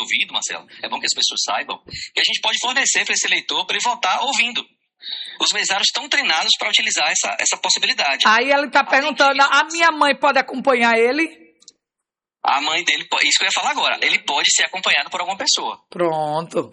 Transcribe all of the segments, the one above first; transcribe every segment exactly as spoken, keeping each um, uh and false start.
ouvido, Marcelo, é bom que as pessoas saibam, que a gente pode fornecer para esse eleitor para ele votar ouvindo. Os mesários estão treinados para utilizar essa, essa possibilidade. Aí ele está perguntando, disso, a minha mãe pode acompanhar ele? A mãe dele, isso que eu ia falar agora, ele pode ser acompanhado por alguma pessoa. Pronto.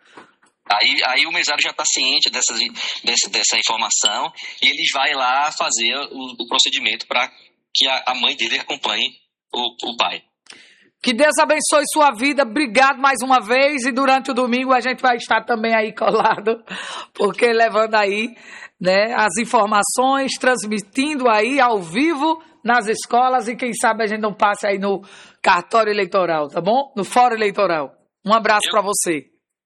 Aí, aí o mesário já está ciente dessa, dessa, dessa informação e ele vai lá fazer o, o procedimento para que a, a mãe dele acompanhe o, o pai. Que Deus abençoe sua vida. Obrigado mais uma vez. E durante o domingo a gente vai estar também aí colado, porque levando aí, né, as informações, transmitindo aí ao vivo nas escolas e quem sabe a gente não passe aí no cartório eleitoral, tá bom? No fórum eleitoral. Um abraço para você.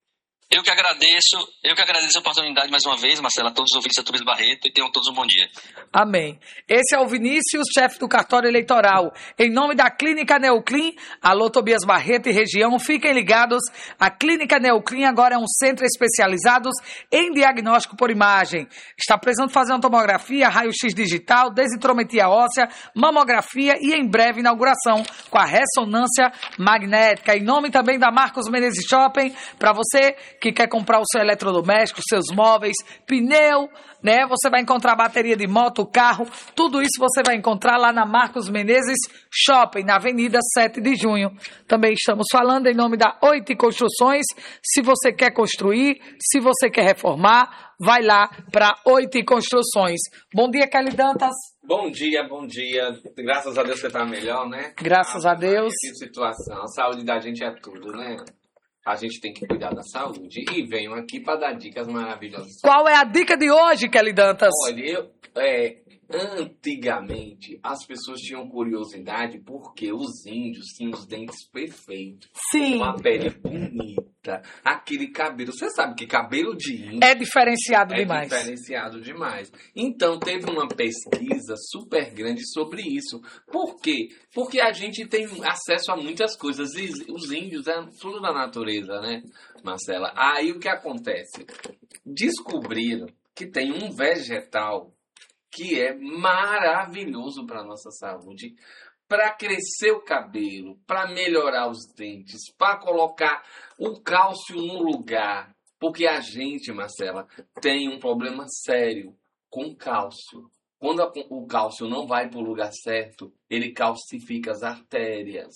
Eu que agradeço, eu que agradeço a oportunidade mais uma vez, Marcela, a todos os ouvintes da Turbis Barreto e tenham todos um bom dia. Amém. Esse é o Vinícius, chefe do cartório eleitoral. Em nome da Clínica Neoclin, alô Tobias Barreto e região, fiquem ligados. A Clínica Neoclin agora é um centro especializado em diagnóstico por imagem. Está precisando fazer uma tomografia, raio-x digital, desitrometria óssea, mamografia e em breve inauguração com a ressonância magnética. Em nome também da Marcos Menezes Shopping, para você que quer comprar o seu eletrodoméstico, seus móveis, pneu, né? Você vai encontrar bateria de moto, carro, tudo isso você vai encontrar lá na Marcos Menezes Shopping, na Avenida sete de junho. Também estamos falando em nome da Oito Construções. Se você quer construir, se você quer reformar, vai lá para Oito Construções. Bom dia, Kelly Dantas. Bom dia, bom dia. Graças a Deus você tá melhor, né? Graças ah, a Deus. Que situação. A saúde da gente é tudo, né? A gente tem que cuidar da saúde. E venho aqui para dar dicas maravilhosas. Qual é a dica de hoje, Kelly Dantas? Olha, eu, é, antigamente as pessoas tinham curiosidade porque os índios tinham os dentes perfeitos. Sim. Uma pele bonita. Aquele cabelo. Você sabe que cabelo de índio é diferenciado é demais. É diferenciado demais. Então teve uma pesquisa super grande sobre isso. Por quê? Porque a gente tem acesso a muitas coisas. E os índios é tudo da natureza, né, Marcela? Aí o que acontece? Descobriram que tem um vegetal que é maravilhoso para a nossa saúde, para crescer o cabelo, para melhorar os dentes, para colocar o cálcio no lugar. Porque a gente, Marcela, tem um problema sério com cálcio. Quando a, o cálcio não vai para o lugar certo, ele calcifica as artérias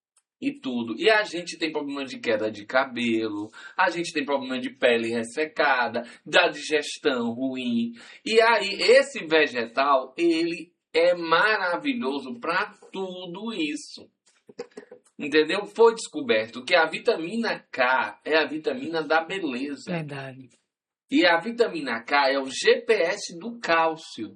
e tudo. E a gente tem problema de queda de cabelo, a gente tem problema de pele ressecada, da digestão ruim. E aí, esse vegetal, ele é maravilhoso para tudo isso. Entendeu? Foi descoberto que a vitamina K é a vitamina da beleza. Verdade. E a vitamina K é o G P S do cálcio.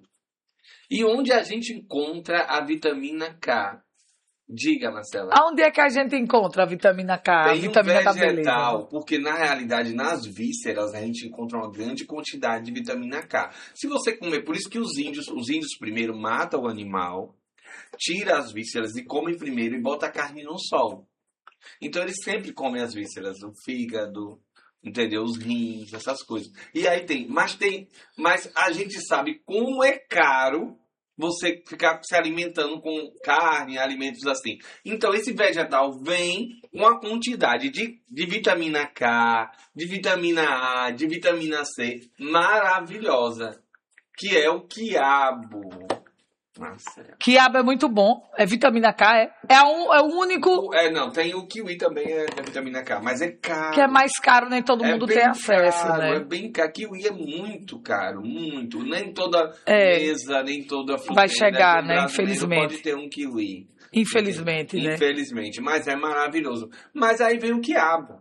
E onde a gente encontra a vitamina K? Diga, Marcela. Aonde é que a gente encontra a vitamina K? Tem a vitamina um vegetal, da beleza? Porque na realidade, nas vísceras, a gente encontra uma grande quantidade de vitamina K. Se você comer, por isso que os índios, os índios primeiro matam o animal, tira as vísceras e comem primeiro e bota a carne no sol. Então eles sempre comem as vísceras, o fígado, entendeu? Os rins, essas coisas. E aí tem, mas tem, mas a gente sabe como é caro você ficar se alimentando com carne, alimentos assim. Então, esse vegetal vem com uma quantidade de, de vitamina K, de vitamina A, de vitamina C maravilhosa, que é o quiabo. Marcelo. Quiabo é muito bom. É vitamina K, é? É, um, é o único... É, não, tem o kiwi também, é, é vitamina K, mas é caro. Que é mais caro, nem todo mundo é tem acesso, caro, né? É bem caro. Kiwi é muito caro, muito. Nem toda é, mesa, nem toda fruta vai chegar, né? Infelizmente. Pode ter um kiwi. Infelizmente, né? Infelizmente, mas é maravilhoso. Mas aí vem o quiabo.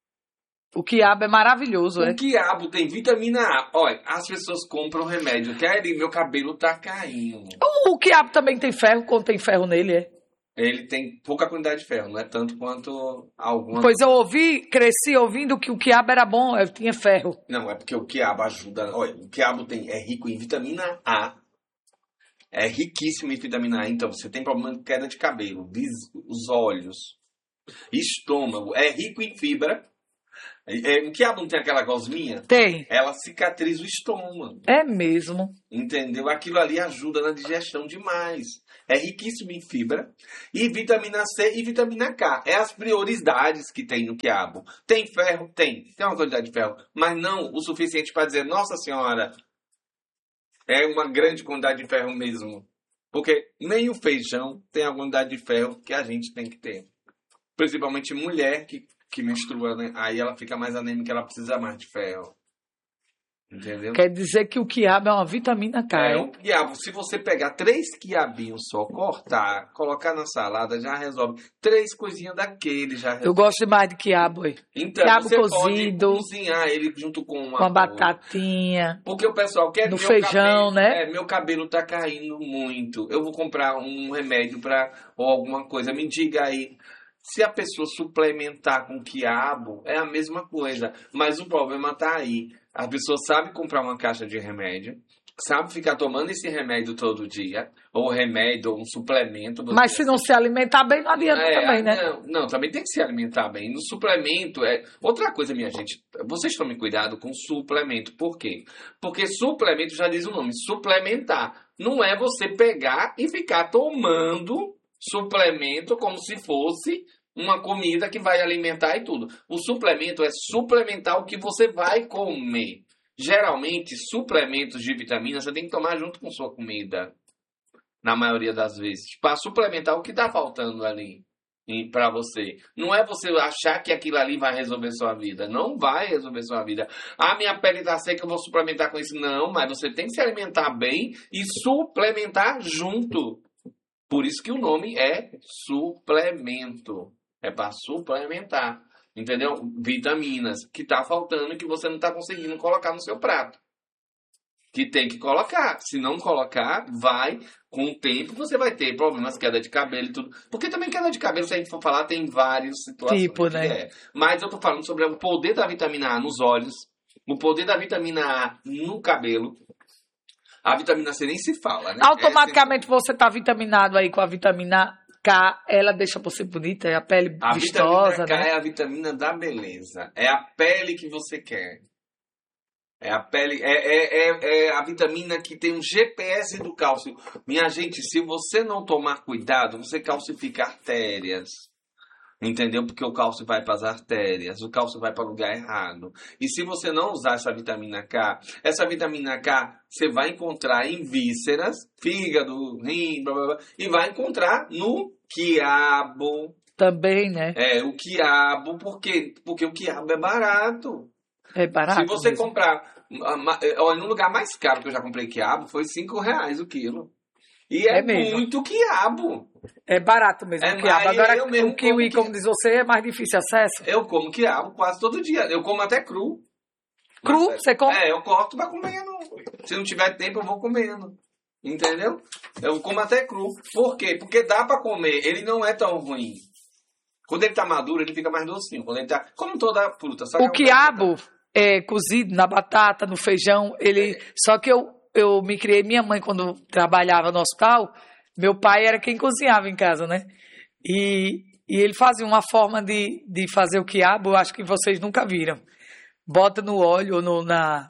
O quiabo é maravilhoso, o é? O quiabo tem vitamina A. Olha, as pessoas compram remédio. Querem, meu cabelo tá caindo. O, o quiabo também tem ferro, quando tem ferro nele, é? Ele tem pouca quantidade de ferro, não é tanto quanto alguma... Pois eu ouvi, cresci ouvindo que o quiabo era bom, eu tinha ferro. Não, é porque o quiabo ajuda... Olha, o quiabo tem, é rico em vitamina A. É riquíssimo em vitamina A. Então, você tem problema de queda de cabelo, os olhos, estômago. É rico em fibra. É, o quiabo não tem aquela gosminha? Tem. Ela cicatriza o estômago. É mesmo. Entendeu? Aquilo ali ajuda na digestão demais. é riquíssimo em fibra, e vitamina C e vitamina K. É as prioridades que tem no quiabo. Tem ferro? Tem. Tem uma quantidade de ferro, mas não o suficiente para dizer, nossa senhora, é uma grande quantidade de ferro mesmo. Porque nem o feijão tem a quantidade de ferro que a gente tem que ter. Principalmente mulher que, que menstrua, né? Aí ela fica mais anêmica, ela precisa mais de ferro. Entendeu? Quer dizer que o quiabo é uma vitamina K. É, hein? o quiabo, se você pegar três quiabinhos só, cortar, colocar na salada, já resolve. Três coisinhas daquele já resolve. Eu gosto demais de quiabo. Aí. Então, quiabo você cozido, pode cozinhar ele junto com uma com a arroz. batatinha. Porque o pessoal quer No meu feijão, cabelo, né? É, meu cabelo tá caindo muito. Eu vou comprar um remédio para ou alguma coisa. Me diga aí. Se a pessoa suplementar com quiabo, é a mesma coisa. Mas o problema tá aí. A pessoa sabe comprar uma caixa de remédio, sabe ficar tomando esse remédio todo dia, ou remédio, ou um suplemento. Mas se não se alimentar bem, não adianta É, também, né? Não, não, também tem que se alimentar bem. No suplemento, é outra coisa, minha gente. Vocês tomem cuidado com suplemento. Por quê? Porque suplemento, já diz o nome, suplementar. Não é você pegar e ficar tomando suplemento como se fosse uma comida que vai alimentar e tudo. O suplemento é suplementar o que você vai comer. Geralmente, suplementos de vitamina você tem que tomar junto com sua comida. Na maioria das vezes. Para suplementar o que está faltando ali para você. Não é você achar que aquilo ali vai resolver sua vida. Não vai resolver sua vida. Ah, minha pele está seca, eu vou suplementar com isso. Não, mas você tem que se alimentar bem e suplementar junto. Por isso que o nome é suplemento. É para suplementar, entendeu? Vitaminas que tá faltando e que você não tá conseguindo colocar no seu prato. Que tem que colocar. Se não colocar, vai, com o tempo, você vai ter problemas, queda de cabelo e tudo. Porque também queda de cabelo, se a gente for falar, tem várias situações. Tipo, né? É. Mas eu tô falando sobre o poder da vitamina A nos olhos, o poder da vitamina A no cabelo. A vitamina C nem se fala, né? Automaticamente você tá vitaminado aí com a vitamina K, ela deixa você bonita, é a pele A vistosa, vitamina K né? é a vitamina da beleza. É a pele que você quer. É a pele, é, é, é, é a vitamina que tem um G P S do cálcio. Minha gente, se você não tomar cuidado, você calcifica artérias. Entendeu? Porque o cálcio vai para as artérias, o cálcio vai para o lugar errado. E se você não usar essa vitamina K, essa vitamina K você vai encontrar em vísceras, fígado, rim, blá, blá, blá, e vai encontrar no quiabo. Também, né? É, o quiabo, por quê? Porque o quiabo é barato. É barato. Se você mesmo. comprar, olha, no lugar mais caro que eu já comprei quiabo, foi cinco reais o quilo. E é, É mesmo. muito quiabo. É barato mesmo É, o quiabo. mas Agora, eu mesmo o kiwi, como como diz você, é mais difícil acesso. Eu como quiabo quase todo dia. Eu como até cru. Cru, Mas, você come? É, eu corto pra comendo. Se não tiver tempo, eu vou comendo. Entendeu? Eu como até cru. Por quê? Porque dá pra comer. Ele não é tão ruim. Quando ele tá maduro, ele fica mais docinho. Quando ele tá... Como toda fruta. Só que O é um quiabo é cozido na batata, no feijão, ele... Só que eu, eu me criei, minha mãe, quando trabalhava no hospital, meu pai era quem cozinhava em casa, né? E, e ele fazia uma forma de, de fazer o quiabo, eu acho que vocês nunca viram. Bota no óleo ou no, na,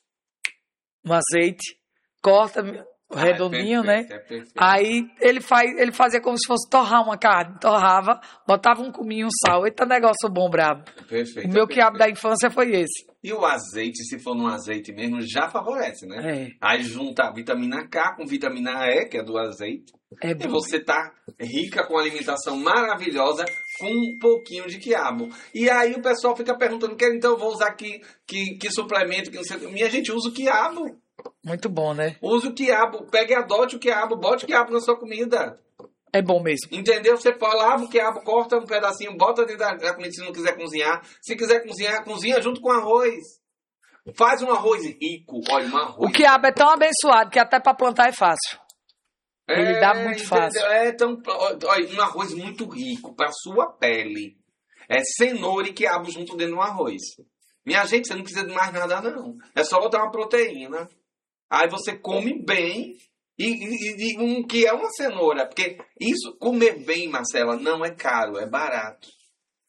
no azeite, corta Ah, redondinho, é né? perfeito, é perfeito. Aí ele, faz, ele fazia como se fosse torrar uma carne, torrava, botava um cominho, um sal. Eita negócio bom, brabo. Perfeito, O meu é quiabo da perfeito. infância foi esse. E o azeite, se for no azeite mesmo, já favorece, né? É, Aí junta a vitamina K com vitamina E, que é do azeite. é E bom. você tá rica com alimentação maravilhosa com um pouquinho de quiabo. E aí o pessoal fica perguntando, que então eu vou usar que, que, que suplemento, que não sei o quê. Minha gente, usa o quiabo. Muito bom, né? Use o quiabo. Pegue e adote o quiabo. Bote o quiabo na sua comida. É bom mesmo. Entendeu? Você pode lava o quiabo, corta um pedacinho, bota dentro da da comida se não quiser cozinhar. Se quiser cozinhar, cozinha junto com arroz. Faz um arroz rico. Olha, um arroz. O quiabo é tão abençoado que até para plantar é fácil. Ele dá muito entendeu? fácil. É tão, olha, um arroz muito rico para sua pele. É cenoura e quiabo junto dentro do arroz. Minha gente, você não precisa de mais nada, não. É só botar uma proteína. Aí você come bem. E, e, e um que é uma cenoura. Porque isso, comer bem, Marcela, não é caro, é barato.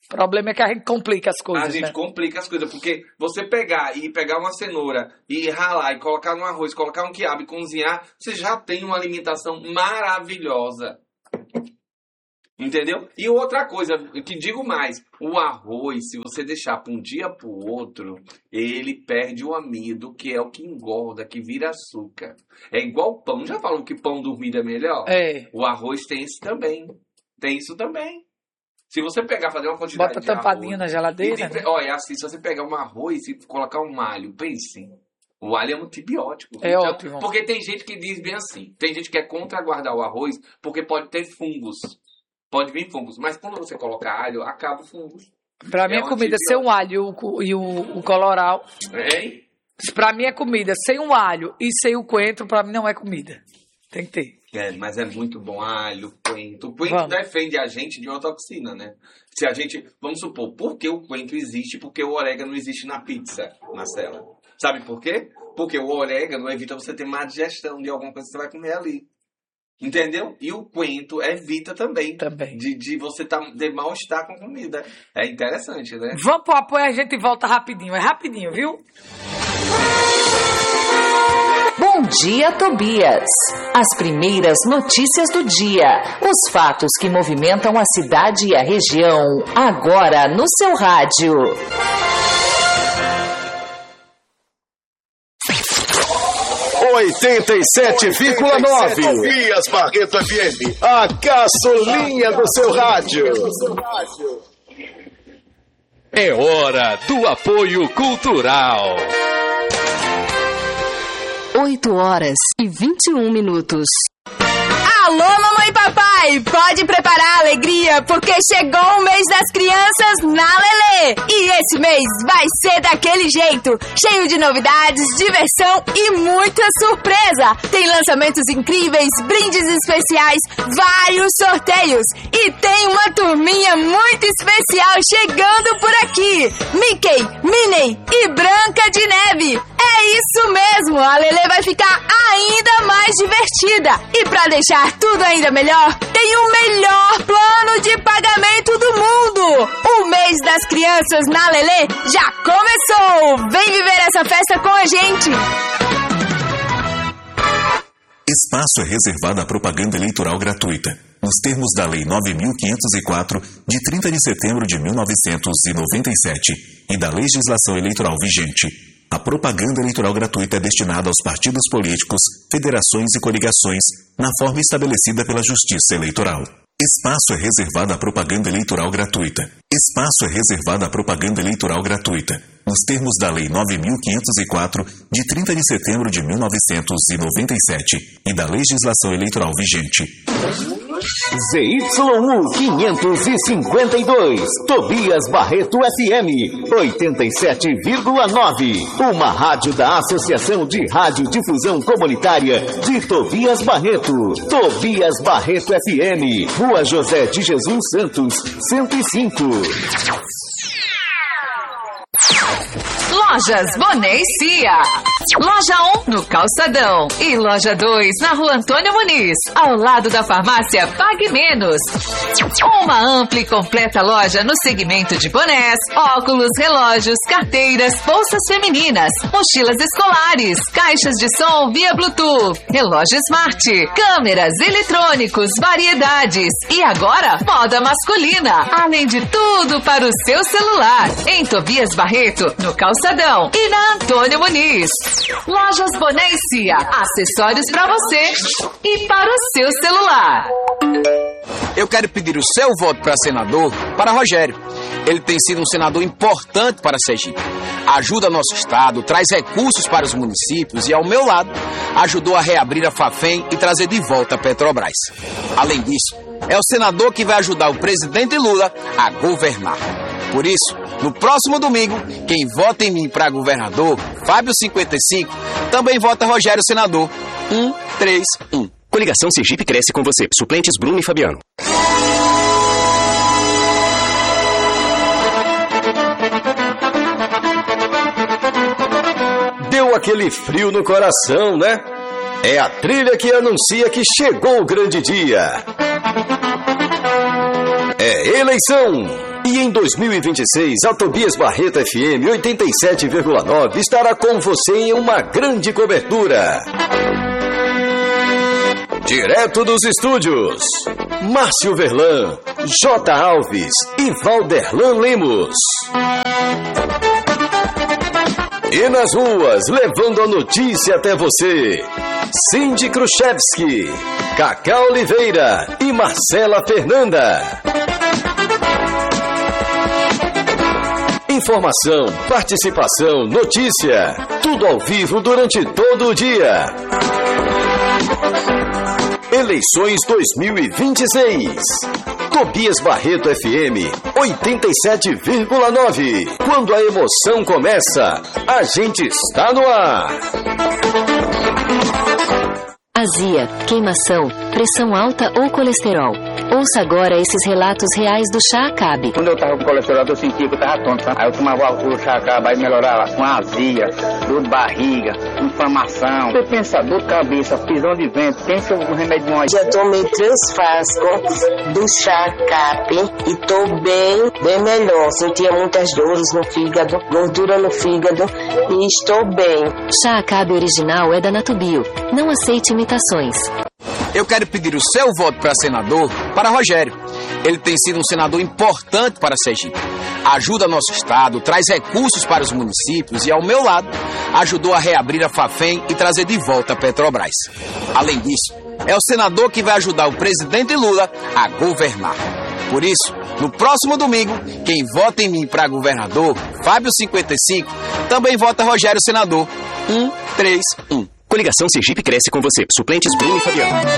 O problema é que a gente complica as coisas, A gente né? complica as coisas, porque você pegar e pegar uma cenoura e ralar e colocar no arroz, colocar um quiabo e cozinhar, você já tem uma alimentação maravilhosa. Entendeu? E outra coisa, que digo mais, o arroz, se você deixar para um dia para o outro, ele perde o amido, que é o que engorda, que vira açúcar. É igual pão. Já falam que pão dormido é melhor? É. O arroz tem isso também. Tem isso também. Se você pegar, fazer uma quantidade Bota de tampadinho arroz, na geladeira. e de, olha, assim, se você pegar um arroz e colocar um alho, pense, o alho é um antibiótico. É então, ótimo. Porque tem gente que diz bem assim, tem gente que é contra guardar o arroz porque pode ter fungos. Pode vir fungos, mas quando você coloca alho, acaba o fungos. Pra mim É é um comida antibiótico. sem um alho e o, e o, o coloral. Hein? Pra mim é comida sem um alho e sem o coentro, pra mim não é comida. Tem que ter. É, mas é muito bom. Alho, coentro. O coentro Vamos. defende a gente de uma toxina, né? Se a gente, vamos supor, por que o coentro existe? Porque o orégano não existe na pizza, Marcela. Sabe por quê? Porque o orégano evita você ter má digestão de alguma coisa que você vai comer ali. Entendeu? E o coentro evita também. Também. De, de você tá, ter mal-estar com comida. É interessante, né? Vamos pro apoio, a gente volta rapidinho. É rapidinho, viu? Bom dia, Tobias. As primeiras notícias do dia. Os fatos que movimentam a cidade e a região. Agora no seu rádio. oitenta e sete vírgula nove Tobias Barreto F M, a caçulinha do seu rádio. É hora do apoio cultural. oito horas e vinte e um minutos. Alô, mamãe e papai, pode preparar a alegria, porque chegou o mês das crianças na Lelê. E esse mês vai ser daquele jeito, cheio de novidades, diversão e muita surpresa. Tem lançamentos incríveis, brindes especiais, vários sorteios. E tem uma turminha muito especial chegando por aqui. Mickey, Minnie e Branca de Neve. É isso mesmo, a Lelê vai ficar ainda mais divertida. E pra deixar tudo ainda melhor, tem o melhor plano de pagamento do mundo. O mês das crianças na Lelê já começou. Vem viver essa festa com a gente. Espaço é reservado à propaganda eleitoral gratuita, nos termos da Lei nove mil quinhentos e quatro, de trinta de setembro de mil novecentos e noventa e sete, e da legislação eleitoral vigente. A propaganda eleitoral gratuita é destinada aos partidos políticos, federações e coligações, na forma estabelecida pela Justiça Eleitoral. Espaço é reservado à propaganda eleitoral gratuita. Espaço é reservado à propaganda eleitoral gratuita, nos termos da Lei nove mil quinhentos e quatro, de trinta de setembro de mil novecentos e noventa e sete, e da legislação eleitoral vigente. Z Y U quinhentos e cinquenta e dois, Tobias Barreto F M, oitenta e sete vírgula nove, uma rádio da Associação de Radiodifusão Comunitária de Tobias Barreto. Tobias Barreto F M, Rua José de Jesus Santos, cento e cinco. Lojas Boné e Cia. Loja um no Calçadão e Loja dois na Rua Antônio Muniz, ao lado da farmácia Pague Menos. Uma ampla e completa loja no segmento de bonés, óculos, relógios, carteiras, bolsas femininas, mochilas escolares, caixas de som via Bluetooth, relógio Smart, câmeras, eletrônicos, variedades e agora moda masculina, além de tudo para o seu celular. Em Tobias Barreto, no Calçadão e na Antônio Muniz. Lojas Boné e Cia, acessórios para você e para o seu celular. Eu quero pedir o seu voto para senador para Rogério. Ele tem sido um senador importante para Sergipe. Ajuda nosso estado, traz recursos para os municípios e, ao meu lado, ajudou a reabrir a Fafem e trazer de volta a Petrobras. Além disso, é o senador que vai ajudar o presidente Lula a governar. Por isso, no próximo domingo, quem vota em mim para governador, Fábio cinquenta e cinco, também vota Rogério senador um três um. Coligação Sergipe cresce com você. Suplentes Bruno e Fabiano. Deu aquele frio no coração, né? É a trilha que anuncia que chegou o grande dia. É eleição! E em dois mil e vinte e seis, a Tobias Barreto F M oitenta e sete vírgula nove estará com você em uma grande cobertura. Direto dos estúdios, Márcio Verlan, J. Alves e Valderlan Lemos. E nas ruas, levando a notícia até você, Cindy Khrushchevsky, Cacá Oliveira e Marcela Fernanda. Informação, participação, notícia, tudo ao vivo durante todo o dia. Eleições dois mil e vinte e seis. Tobias Barreto F M oitenta e sete vírgula nove. Quando a emoção começa, a gente está no ar. Azia, queimação, pressão alta ou colesterol. Ouça agora esses relatos reais do Chá Acabe. Quando eu tava com colesterol, eu sentia que eu tava tonto, tá? Aí eu tomava o Chá Acabe, aí melhorava com azia, dor de barriga, inflamação. Você pensa, dor de cabeça, prisão de vento, pensa o remédio bom aí. Já tomei três frascos do Chá Acabe e tô bem, bem melhor. Sentia muitas dores no fígado, gordura no fígado e estou bem. Chá Acabe original é da Natubio. Não aceite imitações. Eu quero pedir o seu voto para senador para Rogério. Ele tem sido um senador importante para Sergipe. Ajuda nosso estado, traz recursos para os municípios e, ao meu lado, ajudou a reabrir a Fafem e trazer de volta a Petrobras. Além disso, é o senador que vai ajudar o presidente Lula a governar. Por isso, no próximo domingo, quem vota em mim para governador, Fábio cinquenta e cinco, também vota Rogério senador um três um. Coligação Sergipe cresce com você. Suplentes Bruno e Fabiano.